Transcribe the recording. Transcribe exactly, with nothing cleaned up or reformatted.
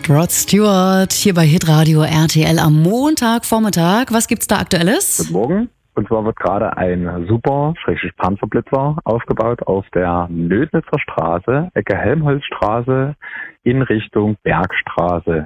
mit Rod Stewart hier bei Hitradio R T L am Montagvormittag. Was gibt's da Aktuelles? Guten Morgen. Und zwar wird gerade ein super schrägstrich Panzerblitzer aufgebaut auf der Lödnitzer Straße, Ecke Helmholtzstraße in Richtung Bergstraße.